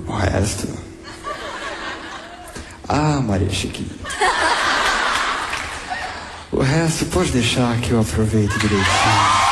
O resto... Ah, Maria Chiquinha. O resto pode deixar que eu aproveito direitinho.